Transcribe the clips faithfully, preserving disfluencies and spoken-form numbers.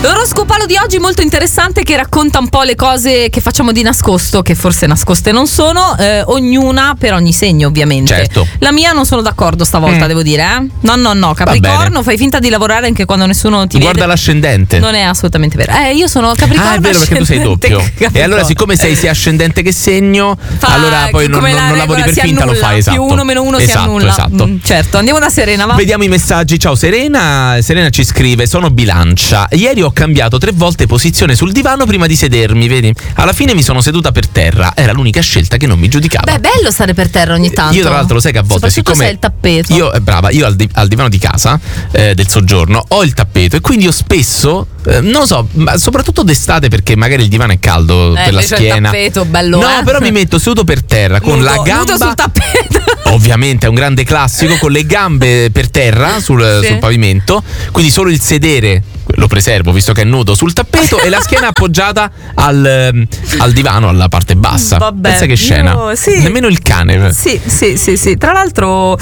L'oroscopalo di oggi molto interessante, che racconta un po' le cose che facciamo di nascosto, che forse nascoste non sono, eh, ognuna per ogni segno ovviamente. Certo. La mia non sono d'accordo stavolta, mm. devo dire, eh? No, no, no, Capricorno, fai finta di lavorare anche quando nessuno ti Guarda vede. l'ascendente. Non è assolutamente vero. Eh, io sono Capricorno. Ah, è vero, perché tu sei doppio. Capricorno. E allora, siccome sei sia ascendente che segno, Fa, allora poi non, non, non lavori per finta, annulla, lo fai, esatto. Più uno meno uno esatto, si annulla. Esatto. Mm, certo, andiamo da Serena, va? Vediamo i messaggi. Ciao Serena. Serena ci scrive: sono Bilancia. Ieri ho cambiato tre volte posizione sul divano prima di sedermi, vedi? Alla fine mi sono seduta per terra. Era l'unica scelta che non mi giudicava. Beh, è bello stare per terra ogni tanto. Io tra l'altro lo sai che a volte, siccome sei il tappeto. Io, eh, brava, io al, di, al divano di casa eh, del soggiorno ho il tappeto, e quindi io spesso eh, non lo so, ma soprattutto d'estate, perché magari il divano è caldo eh, per la schiena. Il tappeto, bello, no, eh? però mi metto seduto per terra con nudo, la gamba nudo sul tappeto. Ovviamente è un grande classico, con le gambe per terra sul, sì. sul pavimento, quindi solo il sedere lo preservo visto che è nudo sul tappeto e la schiena appoggiata al, al divano, alla parte bassa. Vabbè, pensa che scena, io, sì. nemmeno il cane. Sì, sì, sì, sì. Tra l'altro,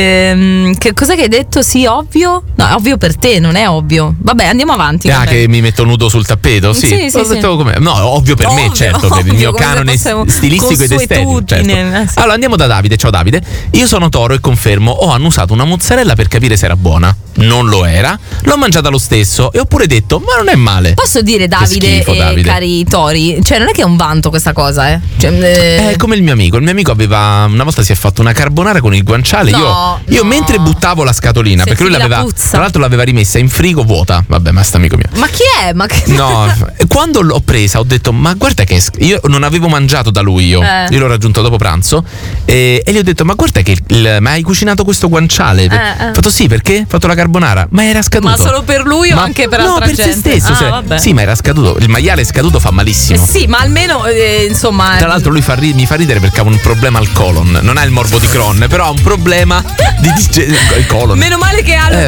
ehm, che cosa che hai detto? Sì, ovvio? No, è ovvio per te, non è ovvio. Vabbè, andiamo avanti. Ah, vabbè. che mi metto nudo sul tappeto? Sì, sì, sì, ho detto sì. Come... No, ovvio per ovvio, me, certo, ovvio, per il mio come canone stilistico ed estetico. Certo. Eh, sì. Allora andiamo da Davide. Ciao Davide. Io sono Toro e confermo, ho annusato una mozzarella per capire se era buona. Non lo era. L'ho mangiata lo stesso e ho pure detto: ma non è male. Posso dire, Davide, schifo, e Davide. cari tori, cioè non è che è un vanto questa cosa, eh? Cioè, eh... È come il mio amico. Il mio amico aveva una volta si è fatto una carbonara con il guanciale. No, io io no. mentre buttavo la scatolina, Se perché lui fili la l'aveva, puzza. tra l'altro l'aveva rimessa in frigo vuota. Vabbè, ma sta amico mio. Ma chi è? Ma che... No, quando l'ho presa ho detto: ma guarda che io non avevo mangiato da lui, io, Eh. io l'ho raggiunto dopo pranzo e, e gli ho detto: ma guarda che il, ma hai cucinato questo guanciale? Eh, Ha eh. fatto sì, perché? Ho fatto la carbonara, ma era scaduto. Ma solo per lui o Ma- anche per no, altra per gente? se stesso. Ah, cioè, vabbè. sì, ma era scaduto. Il maiale scaduto fa malissimo. Eh sì, ma almeno eh, insomma. Tra l'altro lui fa ri- mi fa ridere perché ha un problema al colon. Non ha il morbo di Crohn, però ha un problema di dig- il colon. Meno male che ha Eh,